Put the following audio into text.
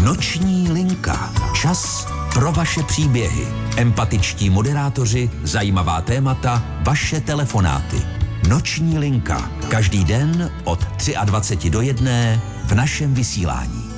Noční linka. Čas pro vaše příběhy. Empatičtí moderátoři, zajímavá témata, vaše telefonáty. Noční linka. Každý den od 23 do 1 v našem vysílání.